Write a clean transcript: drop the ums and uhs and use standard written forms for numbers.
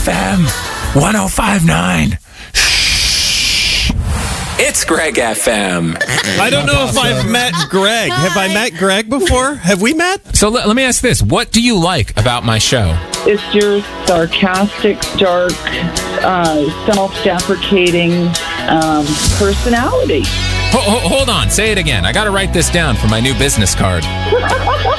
FM 1059. It's Greg FM. I don't know if I've met Greg. Have I met Greg before? Have we met? So let me ask this. What do you like about my show? It's your sarcastic, dark, self-deprecating personality. Hold on. Say it again. I got to write this down for my new business card.